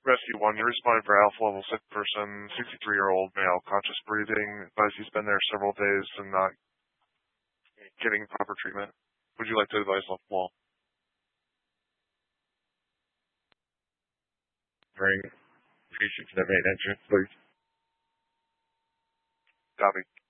Rescue 1, you responded for Alpha Level sick person, 63-year-old male, conscious breathing, advised he's been there several days and not getting proper treatment. Would you like to advise Level Wall? Bring patient to the main entrance, please. Copy.